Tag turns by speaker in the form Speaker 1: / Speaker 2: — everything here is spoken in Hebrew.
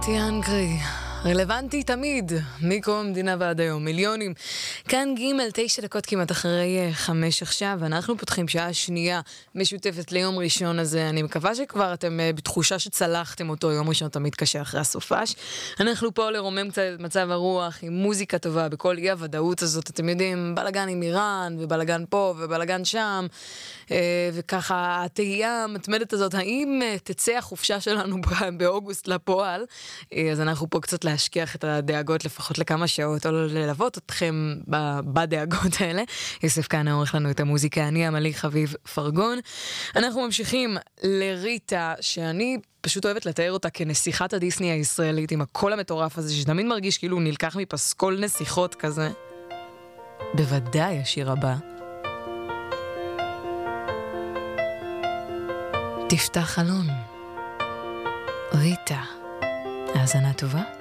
Speaker 1: מתי אנגרי, רלוונטי תמיד, מקום המדינה ועד היום, מיליונים. כאן ג' 9 דקות כמעט אחרי 5 עכשיו, אנחנו פותחים שעה שנייה משותפת ליום ראשון הזה. אני מקווה שכבר אתם בתחושה שצלחתם אותו, יום ראשון תמיד קשה אחרי הסופש. אנחנו פה לרומם קצת את מצב הרוח, עם מוזיקה טובה, בכל אי הוודאות הזאת, אתם יודעים, בלגן עם איראן, ובלגן פה, ובלגן שם, וככה התהייה המתמדת הזאת, האם תצא החופשה שלנו באוגוסט לפועל, אז אנחנו פה קצת להשכיח את הדאגות לפחות לכמה שעות, או ללוות אתכם בדאגות האלה. יוסף כאן עורך לנו את המוזיקה, אני עמלי חביב פרגון. אנחנו ממשיכים לריטה, שאני פשוט אוהבת לתאר אותה כנסיכת הדיסני הישראלית, עם הקול המטורף הזה, שתמיד מרגיש כאילו הוא נלקח מפסקול נסיכות כזה. בוודאי השיר הבא. תפתח חלון. ריטה. האזנה טובה.